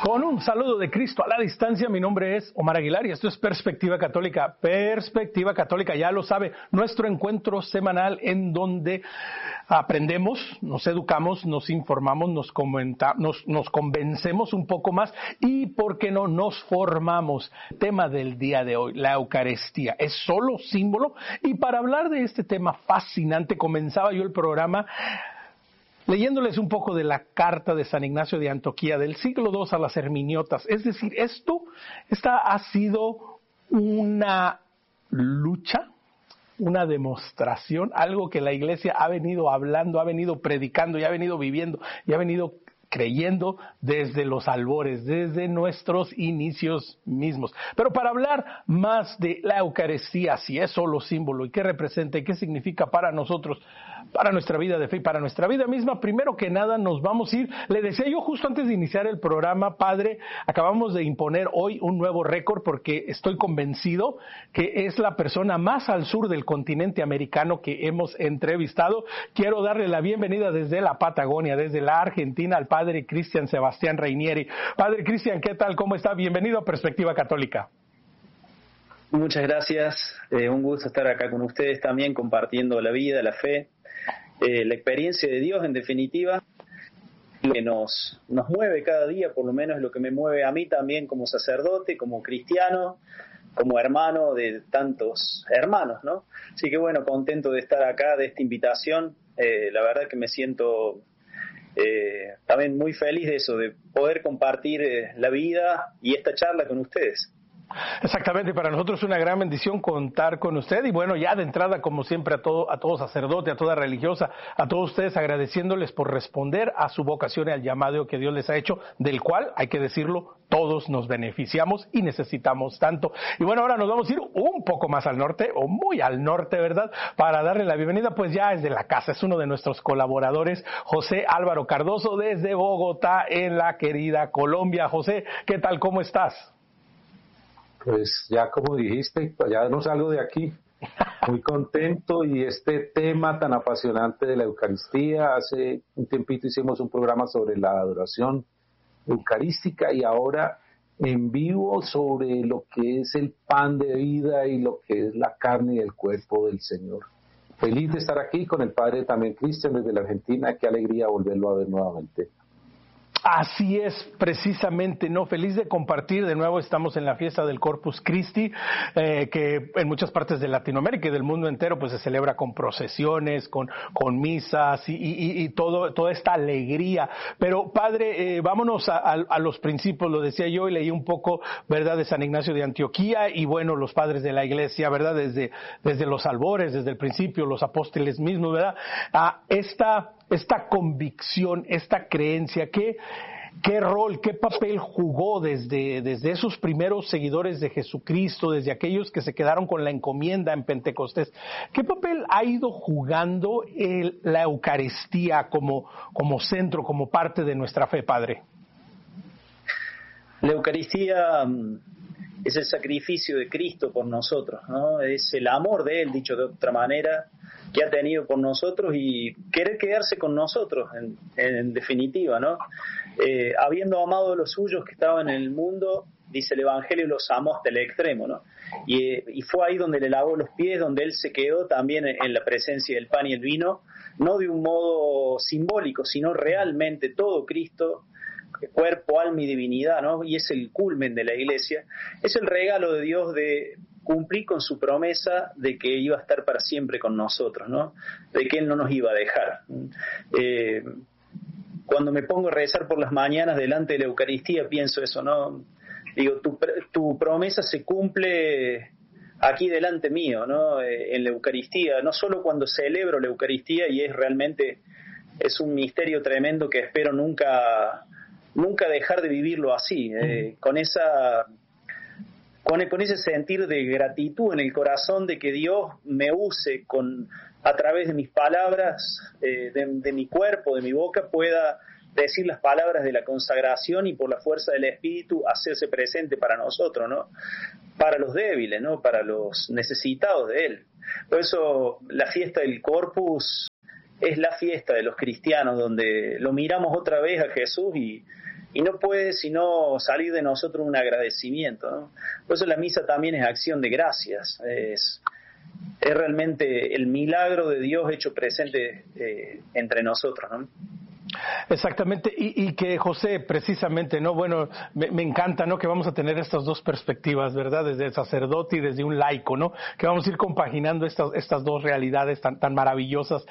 Con un saludo de Cristo a la distancia, mi nombre es Omar Aguilar y esto es Perspectiva Católica. Perspectiva Católica, ya lo sabe, nuestro encuentro semanal en donde aprendemos, nos educamos, nos informamos, nos convencemos un poco más y, ¿por qué no?, nos formamos. Tema del día de hoy, la Eucaristía. ¿Es solo símbolo? Y para hablar de este tema fascinante, comenzaba yo el programa leyéndoles un poco de la carta de San Ignacio de Antioquía del siglo II a las Herminiotas. Es decir, esta ha sido una lucha, una demostración, algo que la Iglesia ha venido hablando, ha venido predicando y ha venido viviendo y ha venido creyendo desde los albores, desde nuestros inicios mismos. Pero para hablar más de la Eucaristía, si es solo símbolo y qué representa y qué significa para nosotros, para nuestra vida de fe y para nuestra vida misma, primero que nada nos vamos a ir. Le decía yo justo antes de iniciar el programa, Padre, acabamos de imponer hoy un nuevo récord porque estoy convencido que es la persona más al sur del continente americano que hemos entrevistado. Quiero darle la bienvenida desde la Patagonia, desde la Argentina, al Padre Cristian Sebastián Reinieri. Padre Cristian, ¿qué tal? ¿Cómo está? Bienvenido a Perspectiva Católica. Muchas gracias. Un gusto estar acá con ustedes también compartiendo la vida, la fe, la experiencia de Dios en definitiva, que nos mueve cada día, por lo menos lo que me mueve a mí también como sacerdote, como cristiano, como hermano de tantos hermanos, ¿no? Así que bueno, contento de estar acá, de esta invitación. La verdad que me siento también muy feliz de eso, de poder compartir la vida y esta charla con ustedes. Exactamente, para nosotros es una gran bendición contar con usted y bueno, ya de entrada, como siempre, a todo sacerdote, a toda religiosa, a todos ustedes agradeciéndoles por responder a su vocación y al llamado que Dios les ha hecho, del cual, hay que decirlo, todos nos beneficiamos y necesitamos tanto. Y bueno, ahora nos vamos a ir un poco más al norte, o muy al norte, ¿verdad?, para darle la bienvenida, pues ya es de la casa, es uno de nuestros colaboradores, José Álvaro Cardoso, desde Bogotá, en la querida Colombia. José, ¿qué tal? ¿Cómo estás? Pues ya como dijiste, ya no salgo de aquí, muy contento, y este tema tan apasionante de la Eucaristía, hace un tiempito hicimos un programa sobre la adoración eucarística y ahora en vivo sobre lo que es el pan de vida y lo que es la carne y el cuerpo del Señor. Feliz de estar aquí con el Padre también Cristian desde la Argentina, qué alegría volverlo a ver nuevamente. Así es, precisamente, ¿no? Feliz de compartir. De nuevo estamos en la fiesta del Corpus Christi, que en muchas partes de Latinoamérica y del mundo entero pues se celebra con procesiones, con misas y toda esta alegría. Pero Padre, vámonos a los principios, lo decía yo y leí un poco, ¿verdad?, de San Ignacio de Antioquía y bueno, los padres de la Iglesia, ¿verdad?, desde los albores, desde el principio, los apóstoles mismos, ¿verdad?, esta convicción, esta creencia, ¿qué rol, qué papel jugó desde esos primeros seguidores de Jesucristo, desde aquellos que se quedaron con la encomienda en Pentecostés? ¿Qué papel ha ido jugando la Eucaristía como centro, como parte de nuestra fe, Padre? La Eucaristía es el sacrificio de Cristo por nosotros, ¿no? Es el amor de Él, dicho de otra manera, que ha tenido por nosotros y querer quedarse con nosotros, en definitiva, ¿no? Habiendo amado a los suyos que estaban en el mundo, dice el Evangelio, los amó hasta el extremo, ¿no? Y fue ahí donde le lavó los pies, donde Él se quedó también en la presencia del pan y el vino, no de un modo simbólico, sino realmente todo Cristo, cuerpo, alma y divinidad, ¿no? Y es el culmen de la Iglesia, es el regalo de Dios de cumplir con su promesa de que iba a estar para siempre con nosotros, ¿no? De que Él no nos iba a dejar. Cuando me pongo a rezar por las mañanas delante de la Eucaristía, pienso eso, ¿no? Digo, tu promesa se cumple aquí delante mío, ¿no? En la Eucaristía, no solo cuando celebro la Eucaristía, y es un misterio tremendo que espero nunca dejar de vivirlo así, con ese sentir de gratitud en el corazón de que Dios me use a través de mis palabras, de mi cuerpo, de mi boca, pueda decir las palabras de la consagración y por la fuerza del Espíritu hacerse presente para nosotros, ¿no? Para los débiles, ¿no? Para los necesitados de Él. Por eso la fiesta del Corpus es la fiesta de los cristianos, donde lo miramos otra vez a Jesús y y no puede sino salir de nosotros un agradecimiento, ¿no? Por eso la misa también es acción de gracias, es realmente el milagro de Dios hecho presente entre nosotros, ¿no? Exactamente, y que José, precisamente, ¿no? Bueno, me encanta, ¿no? Que vamos a tener estas dos perspectivas, ¿verdad? Desde el sacerdote y desde un laico, ¿no? Que vamos a ir compaginando estas dos realidades tan maravillosas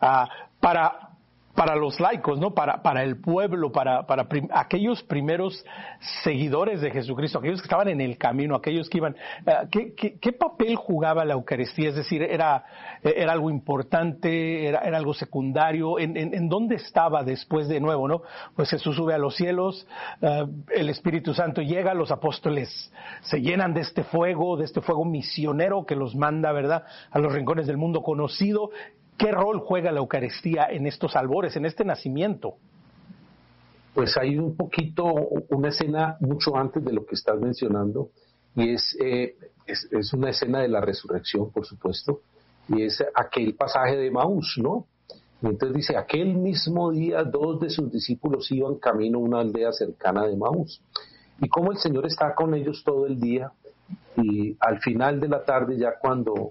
para los laicos, ¿no? Para el pueblo, para aquellos primeros seguidores de Jesucristo, aquellos que estaban en el camino, aquellos que iban. ¿Qué papel jugaba la Eucaristía? Es decir, ¿era algo importante? ¿Era algo secundario? ¿En dónde estaba después de nuevo, no? Pues Jesús sube a los cielos, el Espíritu Santo llega, los apóstoles se llenan de este fuego misionero que los manda, ¿verdad?, a los rincones del mundo conocido. ¿Qué rol juega la Eucaristía en estos albores, en este nacimiento? Pues hay un poquito, una escena mucho antes de lo que estás mencionando, y es una escena de la resurrección, por supuesto, y es aquel pasaje de Emaús, ¿no? Y entonces dice, aquel mismo día 2 de sus discípulos iban camino a una aldea cercana de Emaús, y como el Señor está con ellos todo el día, y al final de la tarde, ya cuando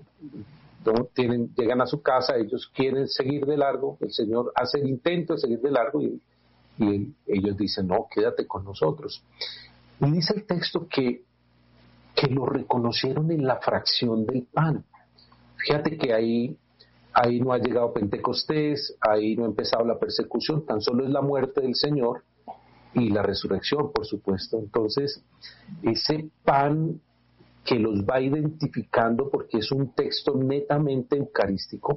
llegan a su casa, ellos quieren seguir de largo, el Señor hace el intento de seguir de largo y ellos dicen, no, quédate con nosotros. Y dice el texto que lo reconocieron en la fracción del pan. Fíjate que ahí no ha llegado Pentecostés, ahí no ha empezado la persecución, tan solo es la muerte del Señor y la resurrección, por supuesto. Entonces, ese pan que los va identificando, porque es un texto netamente eucarístico,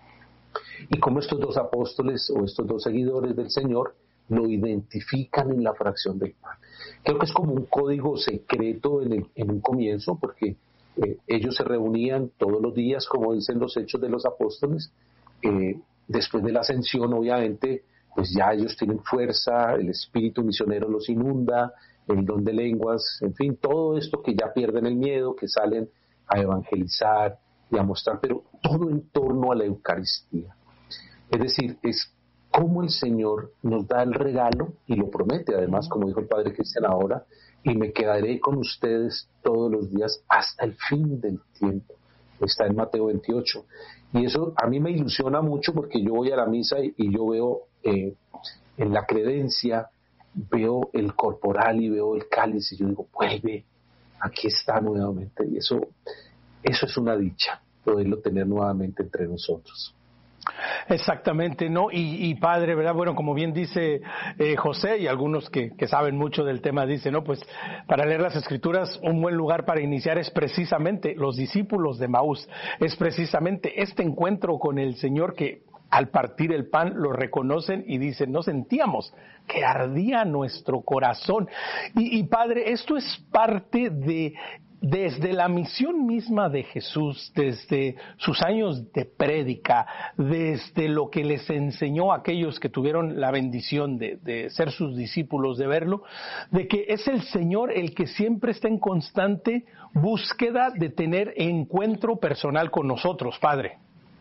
y como estos dos apóstoles o estos dos seguidores del Señor lo identifican en la fracción del pan. Creo que es como un código secreto en un comienzo, porque ellos se reunían todos los días, como dicen los Hechos de los Apóstoles. Después de la ascensión, obviamente, pues ya ellos tienen fuerza, el espíritu misionero los inunda, el don de lenguas, en fin, todo esto que ya pierden el miedo, que salen a evangelizar y a mostrar, pero todo en torno a la Eucaristía. Es decir, es como el Señor nos da el regalo y lo promete, además, como dijo el Padre Cristian ahora, y me quedaré con ustedes todos los días hasta el fin del tiempo. Está en Mateo 28. Y eso a mí me ilusiona mucho, porque yo voy a la misa y yo veo en la credencia, veo el corporal y veo el cáliz y yo digo, vuelve, aquí está nuevamente. Y eso es una dicha, poderlo tener nuevamente entre nosotros. Exactamente, ¿no? Y padre, ¿verdad? Bueno, como bien dice José, y algunos que saben mucho del tema dicen, ¿no? Pues para leer las Escrituras, un buen lugar para iniciar es precisamente los discípulos de Emaús, es precisamente este encuentro con el Señor que al partir el pan lo reconocen y dicen, no sentíamos que ardía nuestro corazón. Y padre, esto es parte desde la misión misma de Jesús, desde sus años de prédica, desde lo que les enseñó a aquellos que tuvieron la bendición de ser sus discípulos, de verlo, de que es el Señor el que siempre está en constante búsqueda de tener encuentro personal con nosotros, Padre.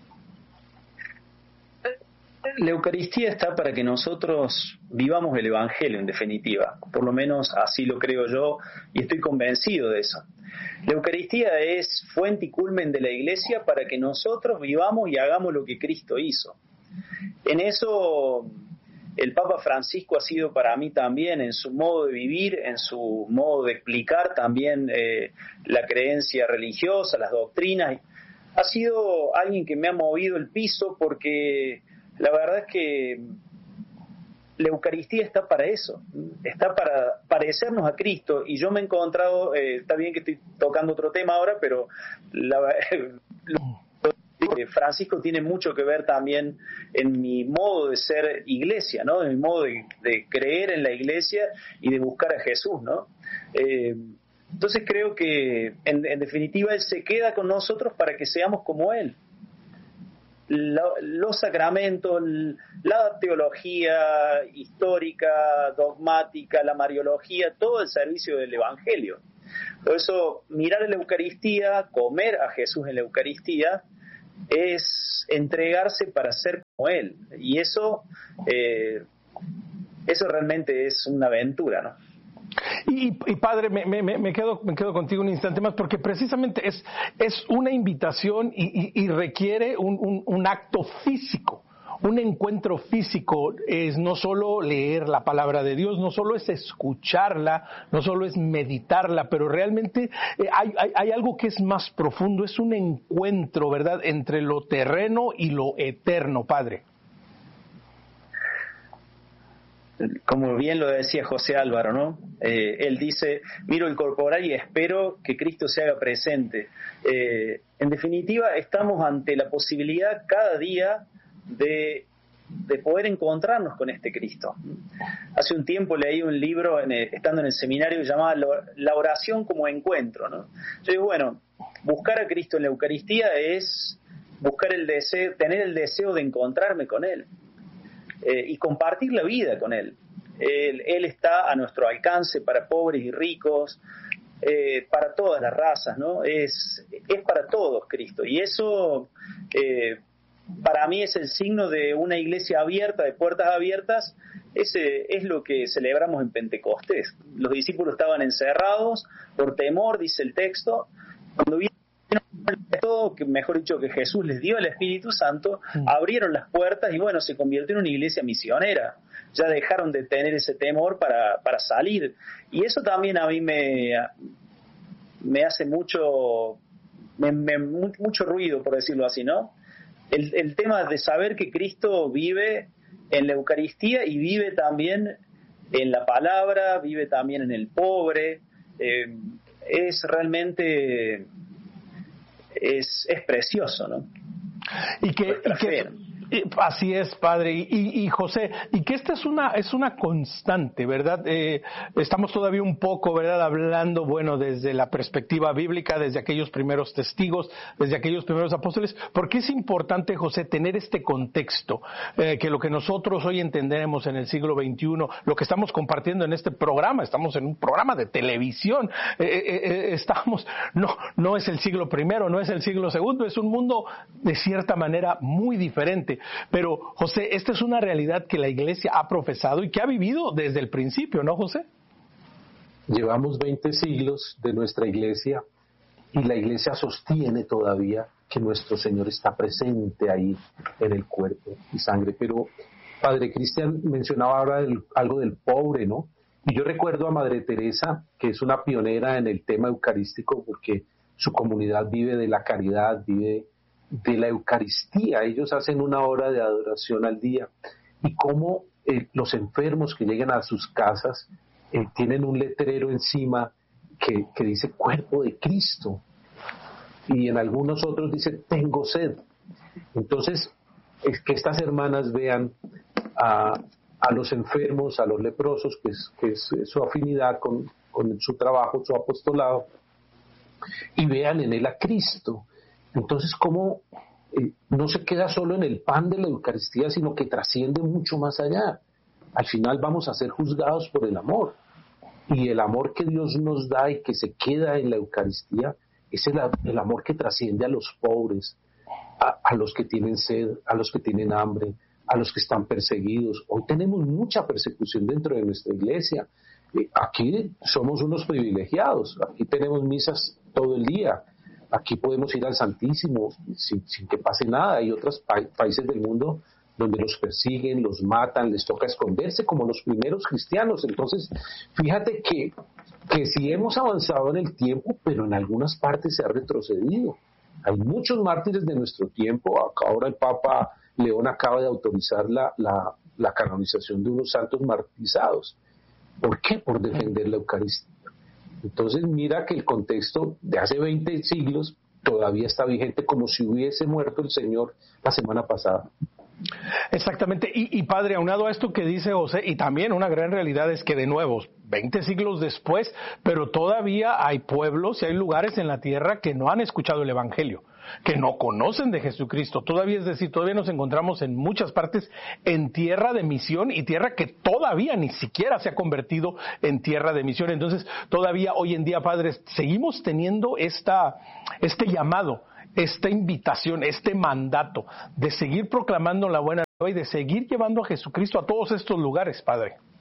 La Eucaristía está para que nosotros vivamos el Evangelio, en definitiva. Por lo menos así lo creo yo y estoy convencido de eso. La Eucaristía es fuente y culmen de la Iglesia para que nosotros vivamos y hagamos lo que Cristo hizo. En eso el Papa Francisco ha sido para mí también, en su modo de vivir, en su modo de explicar también la creencia religiosa, las doctrinas. Ha sido alguien que me ha movido el piso, porque la verdad es que la Eucaristía está para eso, está para parecernos a Cristo. Y yo me he encontrado, está bien que estoy tocando otro tema ahora, pero Francisco tiene mucho que ver también en mi modo de ser iglesia, ¿no? En mi modo de creer en la iglesia y de buscar a Jesús, ¿no? Entonces creo que en definitiva Él se queda con nosotros para que seamos como Él. Los sacramentos, la teología histórica, dogmática, la mariología, todo el servicio del Evangelio. Por eso, mirar en la Eucaristía, comer a Jesús en la Eucaristía, es entregarse para ser como Él. Y eso eso realmente es una aventura, ¿no? Y padre, me quedo contigo un instante más, porque precisamente es una invitación y requiere un acto físico. Un encuentro físico es no solo leer la palabra de Dios, no solo es escucharla, no solo es meditarla, pero realmente hay algo que es más profundo, es un encuentro, ¿verdad?, entre lo terreno y lo eterno, padre. Como bien lo decía José Álvaro, ¿no? Él dice, miro el corporal y espero que Cristo se haga presente. En definitiva, estamos ante la posibilidad cada día de poder encontrarnos con este Cristo. Hace un tiempo leí un libro, estando en el seminario, llamado La oración como encuentro, ¿no? Yo digo, bueno, buscar a Cristo en la Eucaristía es buscar tener el deseo de encontrarme con Él. Y compartir la vida con Él. Él está a nuestro alcance para pobres y ricos, para todas las razas, ¿no? Es para todos Cristo. Y eso, para mí, es el signo de una iglesia abierta, de puertas abiertas. Ese es lo que celebramos en Pentecostés. Los discípulos estaban encerrados por temor, dice el texto. Cuando vieron todo, que mejor dicho, que Jesús les dio el Espíritu Santo, abrieron las puertas y bueno, se convirtió en una iglesia misionera. Ya dejaron de tener ese temor para salir. Y eso también a mí me hace mucho ruido, por decirlo así, ¿no? El tema de saber que Cristo vive en la Eucaristía y vive también en la palabra, vive también en el pobre. Es realmente... Es precioso, ¿no? Así es, padre. Y José, y que esta es una constante, ¿verdad? Estamos todavía un poco, ¿verdad?, hablando, bueno, desde la perspectiva bíblica, desde aquellos primeros testigos, desde aquellos primeros apóstoles. ¿Por qué es importante, José, tener este contexto? Que lo que nosotros hoy entendemos en el siglo XXI, lo que estamos compartiendo en este programa, estamos en un programa de televisión, no es el siglo primero, no es el siglo segundo, es un mundo de cierta manera muy diferente. Pero, José, esta es una realidad que la Iglesia ha profesado y que ha vivido desde el principio, ¿no, José? Llevamos 20 siglos de nuestra Iglesia y la Iglesia sostiene todavía que nuestro Señor está presente ahí en el cuerpo y sangre. Pero Padre Cristian mencionaba ahora algo del pobre, ¿no? Y yo recuerdo a Madre Teresa, que es una pionera en el tema eucarístico, porque su comunidad vive de la caridad, vive de la Eucaristía. Ellos hacen una hora de adoración al día. Y cómo los enfermos que llegan a sus casas tienen un letrero encima que dice cuerpo de Cristo. Y en algunos otros dice tengo sed. Entonces, es que estas hermanas vean a los enfermos, a los leprosos, que es su afinidad con su trabajo, su apostolado, y vean en él a Cristo. Entonces, ¿cómo no se queda solo en el pan de la Eucaristía, sino que trasciende mucho más allá? Al final vamos a ser juzgados por el amor. Y el amor que Dios nos da y que se queda en la Eucaristía es el amor que trasciende a los pobres, a los que tienen sed, a los que tienen hambre, a los que están perseguidos. Hoy tenemos mucha persecución dentro de nuestra iglesia. Aquí somos unos privilegiados. Aquí tenemos misas todo el día. Aquí podemos ir al Santísimo sin que pase nada. Hay otros países del mundo donde los persiguen, los matan, les toca esconderse como los primeros cristianos. Entonces, fíjate que sí hemos avanzado en el tiempo, pero en algunas partes se ha retrocedido. Hay muchos mártires de nuestro tiempo. Ahora el Papa León acaba de autorizar la canonización de unos santos martirizados. ¿Por qué? Por defender la Eucaristía. Entonces mira que el contexto de hace 20 siglos todavía está vigente, como si hubiese muerto el Señor la semana pasada. Exactamente, y padre, aunado a esto que dice José, y también una gran realidad es que de nuevo, 20 siglos después, pero todavía hay pueblos y hay lugares en la tierra que no han escuchado el Evangelio, que no conocen de Jesucristo. Todavía, es decir, todavía nos encontramos en muchas partes en tierra de misión y tierra que todavía ni siquiera se ha convertido en tierra de misión. Entonces, todavía hoy en día, padres, seguimos teniendo este llamado, esta invitación, este mandato de seguir proclamando la buena nueva y de seguir llevando a Jesucristo a todos estos lugares, padre.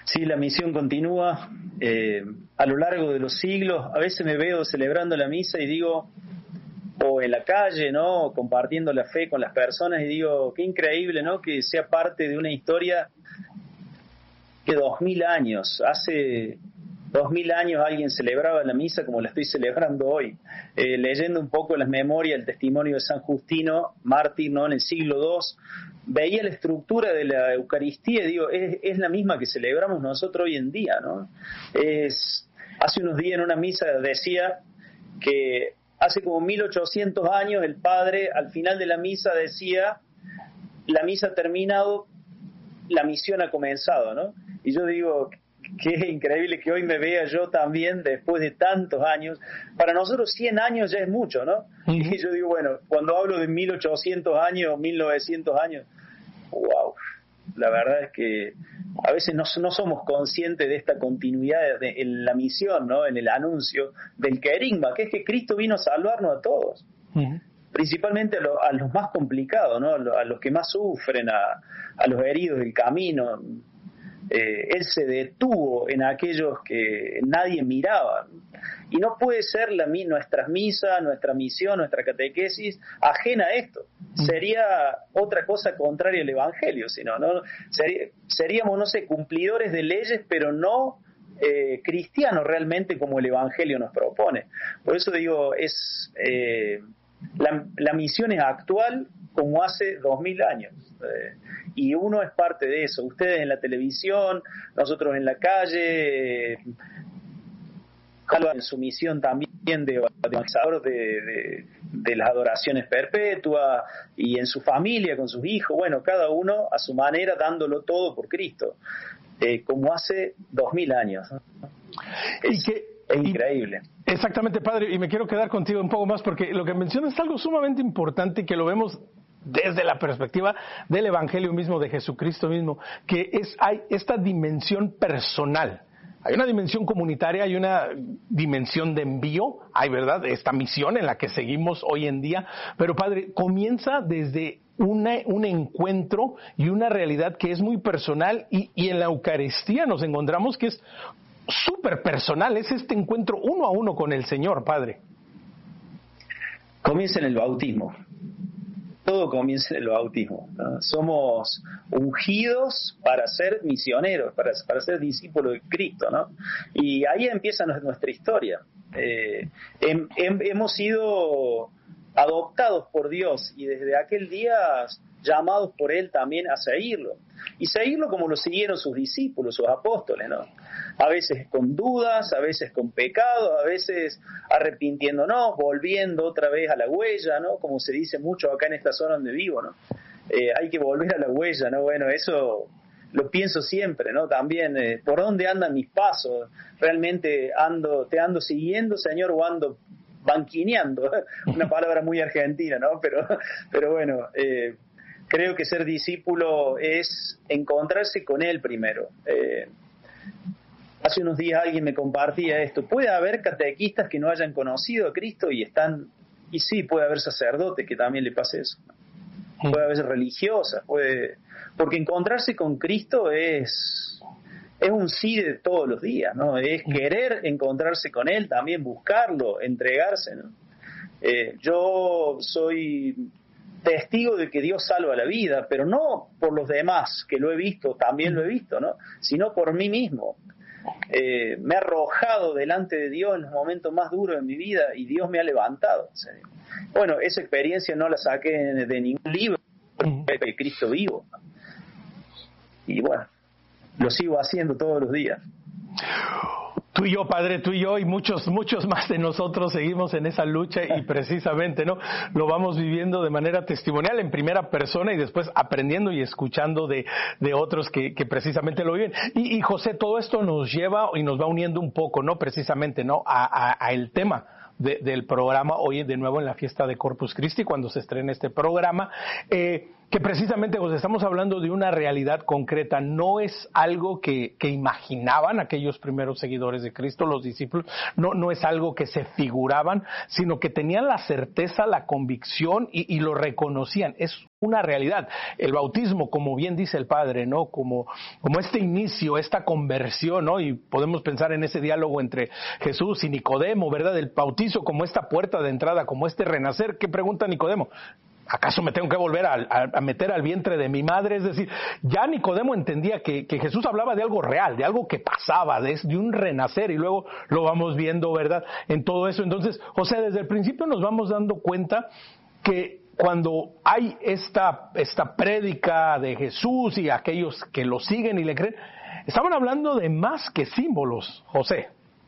Sí, la misión continúa a lo largo de los siglos. A veces me veo celebrando la misa y digo, o en la calle, ¿no? Compartiendo la fe con las personas y digo, qué increíble, ¿no? Que sea parte de una historia que 2000 años, hace 2000 años alguien celebraba la misa como la estoy celebrando hoy. Leyendo un poco las memorias, el testimonio de San Justino, mártir, ¿no? En el siglo II, veía la estructura de la Eucaristía y digo, es la misma que celebramos nosotros hoy en día, ¿no? Hace unos días en una misa decía que hace como 1800 años el padre al final de la misa decía, la misa ha terminado, la misión ha comenzado, ¿no? Y yo digo, qué increíble que hoy me vea yo también después de tantos años. Para nosotros 100 años ya es mucho, ¿no? Uh-huh. Y yo digo, bueno, cuando hablo de 1800 años, 1900 años, wow, la verdad es que a veces no somos conscientes de esta continuidad en la misión, ¿no? En el anuncio del querigma, que es que Cristo vino a salvarnos a todos. Uh-huh. Principalmente a los más complicados, ¿no? A los que más sufren, a los heridos del camino. Él se detuvo en aquellos que nadie miraba. Y no puede ser nuestras misas, nuestra misión, nuestra catequesis ajena a esto. Sería otra cosa contraria al Evangelio, sino, ¿no? Seríamos, no sé, cumplidores de leyes, pero no cristianos realmente como el Evangelio nos propone. Por eso digo, la misión es actual como hace 2000 años. Y uno es parte de eso. Ustedes en la televisión, nosotros en la calle, en su misión también de organizador de las adoraciones perpetuas, y en su familia, con sus hijos, bueno, cada uno a su manera dándolo todo por Cristo, como hace 2000 años. Es increíble. Exactamente, padre, y me quiero quedar contigo un poco más porque lo que mencionas es algo sumamente importante y que lo vemos desde la perspectiva del Evangelio mismo, de Jesucristo mismo, que hay esta dimensión personal. Hay una dimensión comunitaria, hay una dimensión de envío, hay, ¿verdad?, esta misión en la que seguimos hoy en día, pero padre, comienza desde un encuentro y una realidad que es muy personal y en la Eucaristía nos encontramos que es súper personal, es este encuentro uno a uno con el Señor, padre. Comienza en el bautismo. Todo comienza en el bautismo, ¿no? Somos ungidos para ser misioneros, para ser discípulos de Cristo, ¿no? Y ahí empieza nuestra historia. Hemos sido adoptados por Dios y desde aquel día llamados por Él también a seguirlo. Y seguirlo como lo siguieron sus discípulos, sus apóstoles, ¿no? A veces con dudas, a veces con pecado, a veces arrepintiéndonos, volviendo otra vez a la huella, ¿no? Como se dice mucho acá en esta zona donde vivo, ¿no? Hay que volver a la huella, ¿no? Bueno, eso lo pienso siempre, ¿no? También, ¿por dónde andan mis pasos? ¿Realmente te ando siguiendo, Señor, o ando banquineando? Una palabra muy argentina, ¿no? Pero bueno, creo que ser discípulo es encontrarse con Él primero. Hace unos días alguien me compartía esto. ¿Puede haber catequistas que no hayan conocido a Cristo y sí, puede haber sacerdotes que también le pase eso? Puede haber religiosas, porque encontrarse con Cristo es un sí de todos los días, ¿no? Es querer encontrarse con Él, también buscarlo, entregarse, ¿no? Yo soy testigo de que Dios salva la vida, pero no por los demás, que lo he visto, también lo he visto, ¿no? Sino por mí mismo. Me he arrojado delante de Dios en los momentos más duros de mi vida y Dios me ha levantado. O sea, bueno, esa experiencia no la saqué de ningún libro, de Cristo vivo. Y bueno, lo sigo haciendo todos los días. Tú y yo, padre, tú y yo y muchos más de nosotros seguimos en esa lucha y precisamente, ¿no? Lo vamos viviendo de manera testimonial en primera persona y después aprendiendo y escuchando de otros que precisamente lo viven. Y José, todo esto nos lleva y nos va uniendo un poco, ¿no? Precisamente, ¿no? A el tema del programa hoy de nuevo en la fiesta de Corpus Christi, cuando se estrena este programa, que precisamente pues, estamos hablando de una realidad concreta, no es algo que imaginaban aquellos primeros seguidores de Cristo, los discípulos, no es algo que se figuraban, sino que tenían la certeza, la convicción y lo reconocían. Es una realidad. El bautismo, como bien dice el Padre, ¿no? Como este inicio, esta conversión, ¿no? Y podemos pensar en ese diálogo entre Jesús y Nicodemo, ¿verdad? El bautizo como esta puerta de entrada, como este renacer. ¿Qué pregunta Nicodemo? ¿Acaso me tengo que volver a meter al vientre de mi madre? Es decir, ya Nicodemo entendía que Jesús hablaba de algo real, de algo que pasaba, de un renacer, y luego lo vamos viendo, ¿verdad?, en todo eso. Entonces, José, desde el principio nos vamos dando cuenta que cuando hay esta prédica de Jesús y aquellos que lo siguen y le creen, estaban hablando de más que símbolos, José.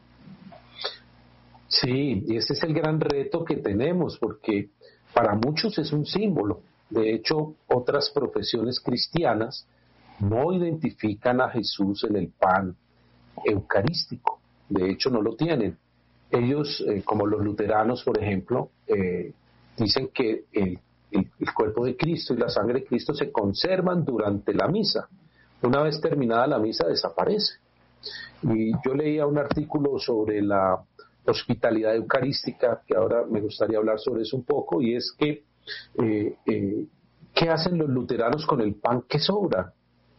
Sí, y ese es el gran reto que tenemos, porque para muchos es un símbolo. De hecho, otras profesiones cristianas no identifican a Jesús en el pan eucarístico. De hecho, no lo tienen. Ellos, como los luteranos, por ejemplo, dicen que el cuerpo de Cristo y la sangre de Cristo se conservan durante la misa. Una vez terminada la misa, desaparece. Y yo leía un artículo sobre la hospitalidad eucarística, que ahora me gustaría hablar sobre eso un poco, y es que ¿qué hacen los luteranos con el pan que sobra?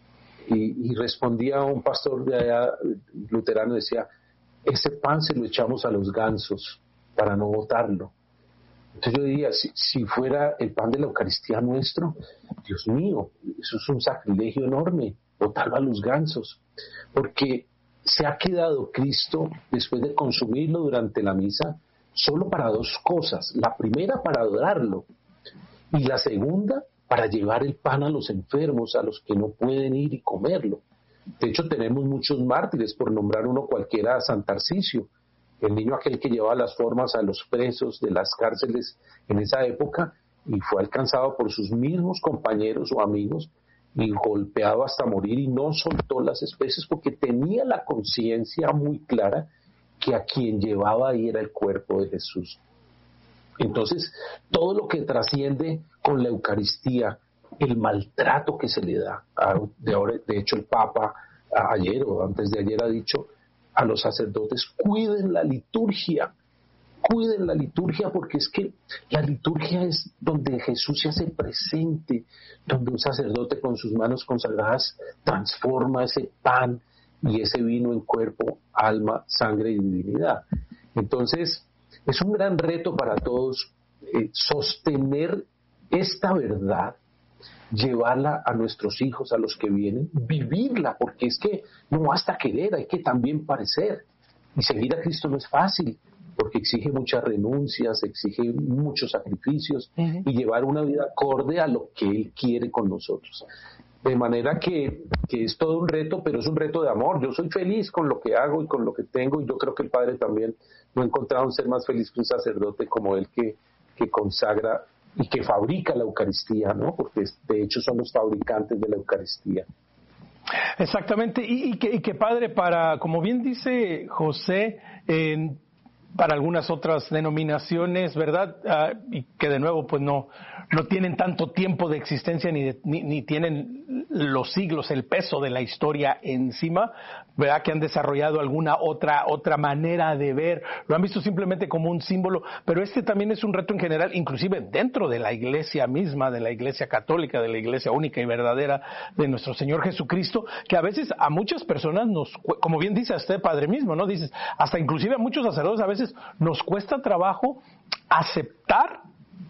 Y respondía un pastor de allá, luterano, decía, ese pan se lo echamos a los gansos para no botarlo. Entonces yo diría, si fuera el pan de la Eucaristía nuestro, Dios mío, eso es un sacrilegio enorme, botarlo a los gansos, porque se ha quedado Cristo, después de consumirlo durante la misa, solo para dos cosas. La primera, para adorarlo, y la segunda, para llevar el pan a los enfermos, a los que no pueden ir y comerlo. De hecho, tenemos muchos mártires, por nombrar uno cualquiera, San Tarcisio, el niño aquel que llevaba las formas a los presos de las cárceles en esa época, y fue alcanzado por sus mismos compañeros o amigos, y golpeado hasta morir, y no soltó las especies porque tenía la conciencia muy clara que a quien llevaba ahí era el cuerpo de Jesús. Entonces, todo lo que trasciende con la Eucaristía, el maltrato que se le da, de hecho el Papa ayer o antes de ayer ha dicho a los sacerdotes, cuiden la liturgia porque es que la liturgia es donde Jesús se hace presente, donde un sacerdote con sus manos consagradas transforma ese pan y ese vino en cuerpo, alma, sangre y divinidad. Entonces, es un gran reto para todos sostener esta verdad, llevarla a nuestros hijos, a los que vienen, vivirla, porque es que no basta querer, hay que también parecer. Y seguir a Cristo no es fácil, porque exige muchas renuncias, exige muchos sacrificios y llevar una vida acorde a lo que Él quiere con nosotros. De manera que es todo un reto, pero es un reto de amor. Yo soy feliz con lo que hago y con lo que tengo, y yo creo que el Padre también. No he encontrado un ser más feliz que un sacerdote como él que consagra y que fabrica la Eucaristía, ¿no? Porque de hecho son los fabricantes de la Eucaristía. Exactamente, y que Padre, para, como bien dice José, para algunas otras denominaciones, ¿verdad? Y que de nuevo pues no tienen tanto tiempo de existencia ni tienen los siglos, el peso de la historia encima, ¿verdad? Que han desarrollado alguna otra manera de ver, lo han visto simplemente como un símbolo, pero este también es un reto en general, inclusive dentro de la iglesia misma, de la iglesia católica, de la iglesia única y verdadera de nuestro Señor Jesucristo, que a veces a muchas personas como bien dice usted, Padre mismo, ¿no? Dices, hasta inclusive a muchos sacerdotes a veces nos cuesta trabajo aceptar,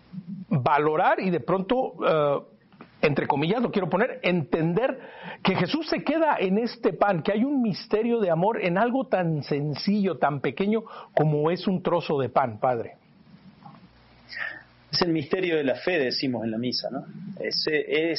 valorar y de pronto, entre comillas lo quiero poner, entender que Jesús se queda en este pan, que hay un misterio de amor en algo tan sencillo, tan pequeño como es un trozo de pan, Padre. Es el misterio de la fe, decimos en la misa, ¿no? Es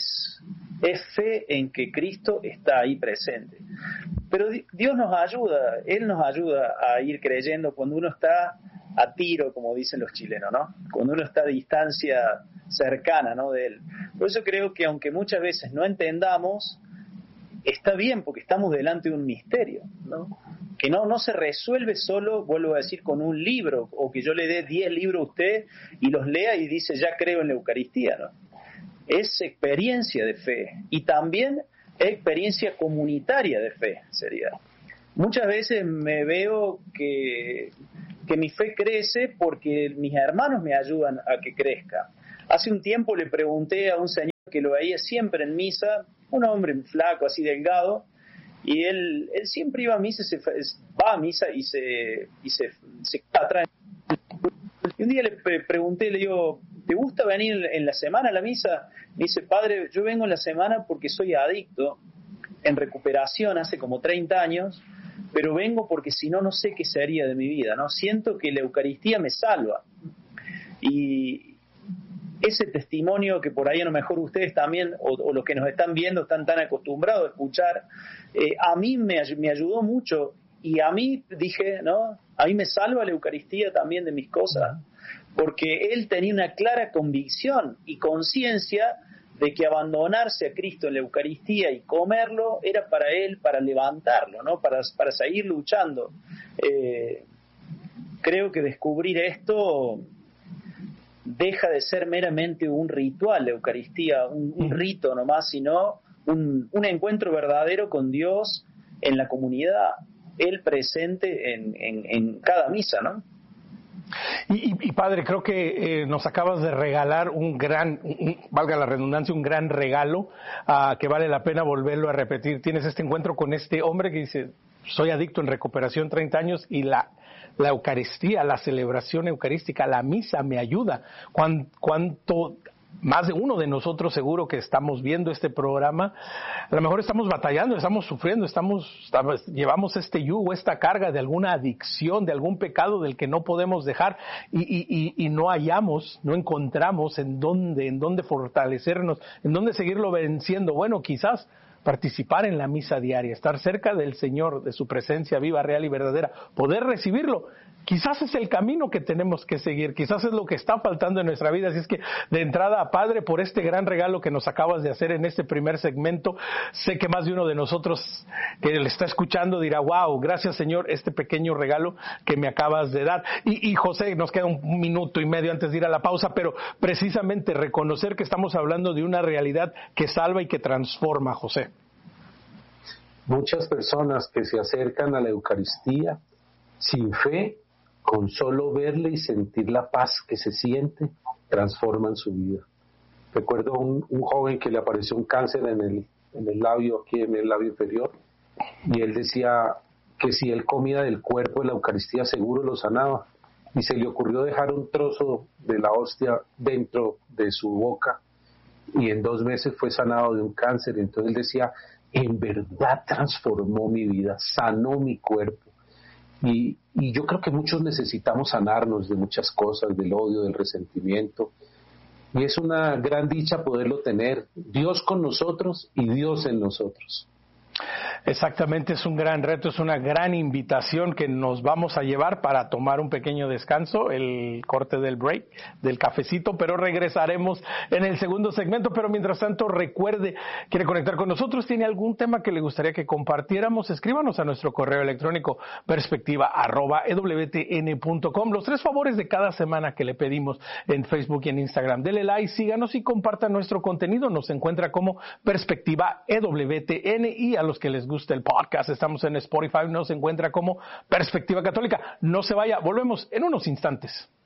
fe en que Cristo está ahí presente. Pero Dios nos ayuda, Él nos ayuda a ir creyendo cuando uno está a tiro, como dicen los chilenos, ¿no? Cuando uno está a distancia cercana, ¿no?, de Él. Por eso creo que aunque muchas veces no entendamos, está bien porque estamos delante de un misterio, ¿no? Que no se resuelve solo, vuelvo a decir, con un libro, o que yo le dé 10 libros a usted y los lea y dice, ya creo en la Eucaristía, ¿no? Es experiencia de fe y también experiencia comunitaria de fe, sería. Muchas veces me veo que mi fe crece porque mis hermanos me ayudan a que crezca. Hace un tiempo le pregunté a un señor que lo veía siempre en misa, un hombre flaco, así delgado, y él siempre iba a misa, va a misa y se atrae. Y un día le pregunté, le digo, ¿te gusta venir en la semana a la misa? Me dice, padre, yo vengo en la semana porque soy adicto, en recuperación hace como 30 años, pero vengo porque si no, no sé qué sería de mi vida, ¿no? Siento que la Eucaristía me salva. Y ese testimonio que por ahí a lo mejor ustedes también, o los que nos están viendo, están tan acostumbrados a escuchar, a mí me ayudó mucho. Y a mí dije, ¿no? A mí me salva la Eucaristía también de mis cosas, porque él tenía una clara convicción y conciencia de que abandonarse a Cristo en la Eucaristía y comerlo era para él, para levantarlo, ¿no? Para seguir luchando. Creo que descubrir esto deja de ser meramente un ritual, la Eucaristía, un rito nomás, sino un encuentro verdadero con Dios en la comunidad, Él presente en cada misa, ¿no? Y padre, creo que nos acabas de regalar valga la redundancia, un gran regalo que vale la pena volverlo a repetir. Tienes este encuentro con este hombre que dice, soy adicto en recuperación 30 años y la Eucaristía, la celebración eucarística, la misa me ayuda. ¿Cuánto más de uno de nosotros seguro que estamos viendo este programa, a lo mejor estamos batallando, estamos sufriendo, llevamos este yugo, esta carga de alguna adicción, de algún pecado del que no podemos dejar y no encontramos en dónde fortalecernos, en dónde seguirlo venciendo. Bueno, quizás participar en la misa diaria, estar cerca del Señor, de su presencia viva, real y verdadera, poder recibirlo. Quizás es el camino que tenemos que seguir, quizás es lo que está faltando en nuestra vida. Así es que, de entrada, Padre, por este gran regalo que nos acabas de hacer en este primer segmento, sé que más de uno de nosotros que le está escuchando dirá, wow, gracias Señor, este pequeño regalo que me acabas de dar. Y José, nos queda un minuto y medio antes de ir a la pausa, pero precisamente reconocer que estamos hablando de una realidad que salva y que transforma, José. Muchas personas que se acercan a la Eucaristía sin fe, con solo verle y sentir la paz que se siente, transforman su vida. Recuerdo un joven que le apareció un cáncer en el labio, aquí en el labio inferior, y él decía que si él comía del cuerpo de la Eucaristía seguro lo sanaba, y se le ocurrió dejar un trozo de la hostia dentro de su boca, y en 2 meses fue sanado de un cáncer. Entonces él decía, en verdad transformó mi vida, sanó mi cuerpo. Y yo creo que muchos necesitamos sanarnos de muchas cosas, del odio, del resentimiento, y es una gran dicha poderlo tener, Dios con nosotros y Dios en nosotros. Exactamente, es un gran reto, es una gran invitación que nos vamos a llevar para tomar un pequeño descanso, el corte del break, del cafecito, pero regresaremos en el segundo segmento. Pero mientras tanto, recuerde, quiere conectar con nosotros, tiene algún tema que le gustaría que compartiéramos, escríbanos a nuestro correo electrónico perspectiva@ewtn.com. Los 3 favores de cada semana que le pedimos en Facebook y en Instagram: dele like, síganos y compartan nuestro contenido. Nos encuentra como Perspectiva EWTN, y a los que les gusta el podcast, estamos en Spotify, nos encuentra como Perspectiva Católica. No se vaya, volvemos en unos instantes.